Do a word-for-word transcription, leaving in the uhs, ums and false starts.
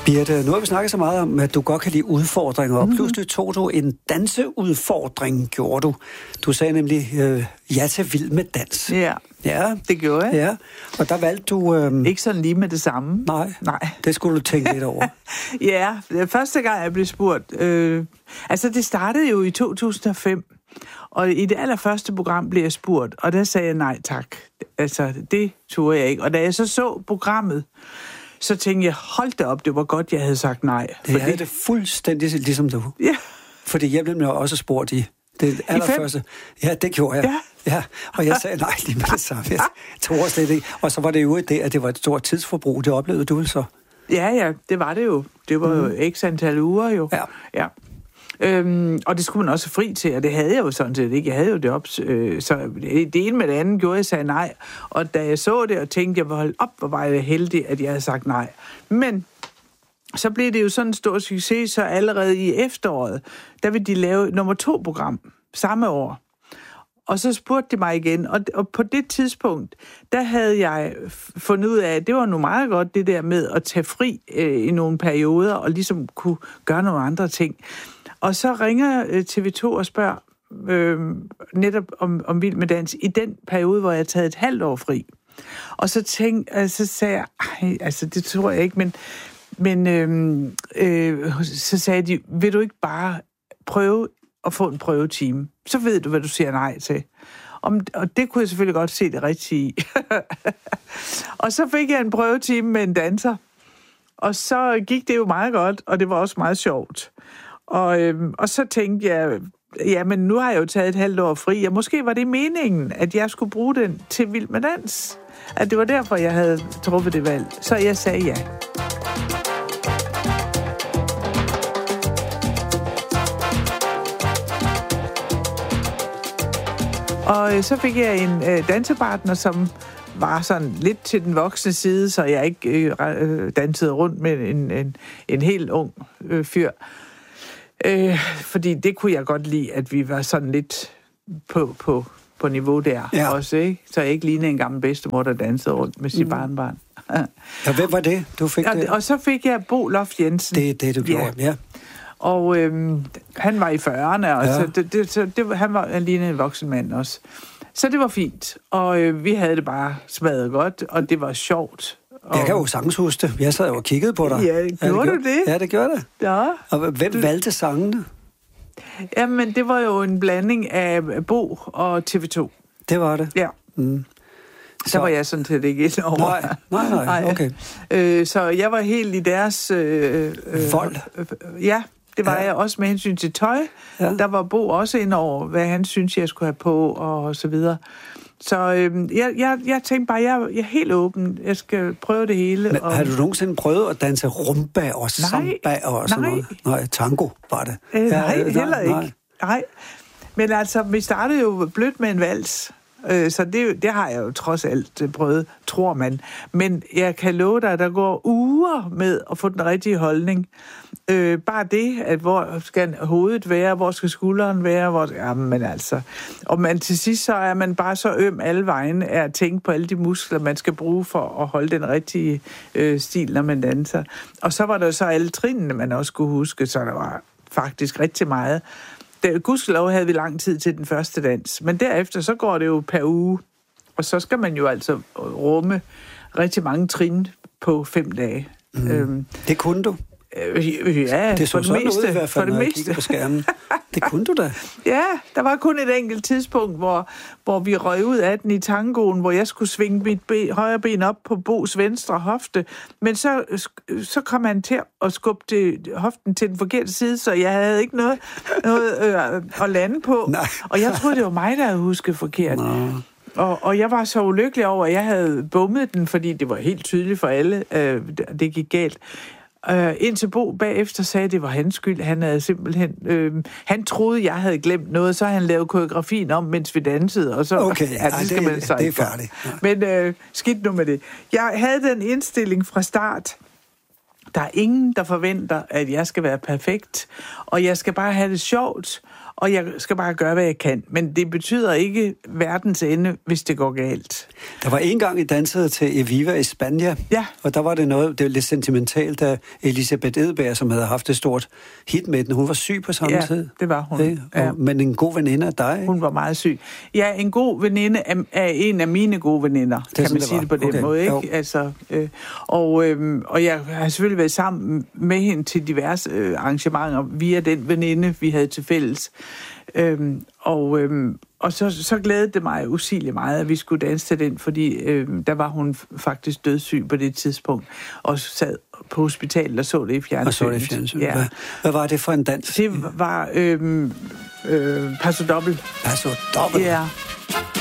Birte, nu har vi snakket så meget om, at du godt kan lide udfordringer, og Mm-hmm. pludselig tog du en danseudfordring, gjorde du. Du sagde nemlig øh, ja til Vild med Dans. Ja, Ja, det gjorde jeg. ja. Og der valgte du... Øh, Ikke sådan lige med det samme. nej, Nej. det skulle du tænke lidt over. Ja, første gang jeg blev spurgt... Øh, altså, det startede jo i to tusind og fem, og i det allerførste program blev jeg spurgt, og der sagde jeg nej tak. Altså, det turde jeg ikke. Og da jeg så så programmet, så tænkte jeg, hold da op, det var godt, jeg havde sagt nej. Det fordi... havde det fuldstændig ligesom du. Ja. Fordi jeg blev mig også spurgt i det allerførste. Ja, det gjorde jeg. Ja. Ja, og jeg sagde nej lige med det samme. Jeg tror slet ikke. Og så var det jo det, at det var et stort tidsforbrug. Det oplevede du så? Ja, ja, det var det jo. Det var jo mm. x antal uger jo. Ja. Ja. Øhm, og det skulle man også fri til, og det havde jeg jo sådan set ikke. Jeg havde jo det op, øh, så det ene med det andet gjorde, jeg sagde nej. Og da jeg så det og tænkte, jeg var holdt op, hvor var jeg heldig, at jeg havde sagt nej. Men så blev det jo sådan en stor succes, så allerede i efteråret, der ville de lave nummer to program samme år. Og så spurgte de mig igen, og, og på det tidspunkt, der havde jeg fundet ud af, at det var nu meget godt, det der med at tage fri øh, i nogle perioder, og ligesom kunne gøre nogle andre ting. Og så ringer øh, T V to og spørger øh, netop om, om Vild med Dans i den periode, hvor jeg havde taget et halvt år fri. Og så tænkte øh, så sagde jeg, ej, altså det tror jeg ikke, men, men øh, øh, så sagde de, vil du ikke bare prøve at få en prøvetime? Så ved du, hvad du siger nej til. Om, og det kunne jeg selvfølgelig godt se det rigtige i. Og så fik jeg en prøvetime med en danser. Og så gik det jo meget godt, og det var også meget sjovt. Og, øhm, og så tænkte jeg, jamen nu har jeg jo taget et halvt år fri, og måske var det meningen, at jeg skulle bruge den til Vild med Dans. At det var derfor, jeg havde truffet det valg. Så jeg sagde ja. Og så fik jeg en øh, dansepartner, som var sådan lidt til den voksne side, så jeg ikke øh, dansede rundt med en, en, en helt ung øh, fyr. Øh, fordi det kunne jeg godt lide, at vi var sådan lidt på, på, på niveau der ja. Også, ikke? Så jeg ikke lignede en gammel bedstemor, der dansede rundt med sit mm. barnbarn. Ja, hvem var det, du fik og, det? Og så fik jeg Bo Loft Jensen. Det er det, du gjorde, ja. ja. Og øhm, han var i fyrrerne, og ja. så det, det, så det, han var alene en voksen mand også. Så det var fint, og øh, vi havde det bare smadret godt, og det var sjovt. Og... Jeg kan jo sagtens huske det. Jeg sad jo og kiggede på dig. Ja, gjorde ja, det du det? Ja, det gjorde det. Ja. Og hvem du... valgte sangene? Jamen, det var jo en blanding af Bo og T V to. Det var det? Ja. Mm. Så, så var jeg sådan set ikke ind over. Nej, nej, nej, okay. Øh, så jeg var helt i deres... Øh, øh, Vold? Øh, ja, det var ja. Jeg også med hensyn til tøj. Ja. Der var Bo også ind over, hvad han synes, jeg skulle have på, og så videre. Så øh, jeg, jeg, jeg tænkte bare, jeg, jeg er helt åben. Jeg skal prøve det hele. Men og... har du nogensinde prøvet at danse rumba og samba og sådan nej. noget? Nej, tango var det. Øh, ja, nej, øh, heller nej, ikke. Nej. nej. Men altså, vi startede jo blødt med en vals. Så det, det har jeg jo trods alt prøvet, tror man. Men jeg kan love dig, at der går uger med at få den rigtige holdning. Øh, bare det, at hvor skal hovedet være, hvor skal skulderen være, hvor... Jamen altså... Og man, til sidst så er man bare så øm alle vegne af at tænke på alle de muskler, man skal bruge for at holde den rigtige øh, stil, når man danser. Og så var der så alle trinene, man også skulle huske, så der var faktisk rigtig meget. Gudskelov havde vi lang tid til den første dans, men derefter så går det jo per uge, og så skal man jo altså rumme rigtig mange trin på fem dage. Mm. Øhm, det kunne du? Øh, ja, det så for det sådan meste. ud i hvert fald, for det når jeg meste. på skærmen. Det kunne du da. Ja, der var kun et enkelt tidspunkt, hvor, hvor vi røg ud af den i tangoen, hvor jeg skulle svinge mit ben, højre ben op på Bos venstre hofte, men så, så kom han til at skubbe til, hoften til den forkerte side, så jeg havde ikke noget, noget øh, at lande på. Nej. Og jeg troede, det var mig, der havde husket forkert. Nej. Og, og jeg var så ulykkelig over, at jeg havde bummet den, fordi det var helt tydeligt for alle, øh, det gik galt. Uh, indtil Bo bagefter sagde, at det var hans skyld. Han havde simpelthen... Øh, han troede, jeg havde glemt noget, så han lavede koreografien om, mens vi dansede. Og så, okay, ja, det, ej, skal det, man så det er ikke færdigt. Ja. Men øh, skidt nu med det. Jeg havde den indstilling fra start. Der er ingen, der forventer, at jeg skal være perfekt. Og jeg skal bare have det sjovt. og jeg skal bare gøre, hvad jeg kan. Men det betyder ikke verdens ende, hvis det går galt. Der var en gang, I dansede til Eviva i Spanien, ja. og der var det noget, det var lidt sentimentalt, da Elisabeth Edberg, som havde haft et stort hit med den, hun var syg på samme ja, tid. det var hun. Ja, og, ja. Men en god veninde af dig, ikke? Hun var meget syg. Ja, en god veninde er, er en af mine gode veninder, det kan man sige det på den okay. måde, ikke? Altså, øh, og, øh, og jeg har selvfølgelig været sammen med hende til diverse øh, arrangementer via den veninde, vi havde til fælles. Øhm, og øhm, og så, så glædede det mig usigeligt meget, at vi skulle danse til den, fordi øhm, der var hun faktisk dødssyg på det tidspunkt, og sad på hospitalet og så det i fjernsynet. Og så det i fjernsynet. Ja. Hvad, hvad var det for en dans? Det var øhm, øh, Paso Doble. Paso Doble? Ja.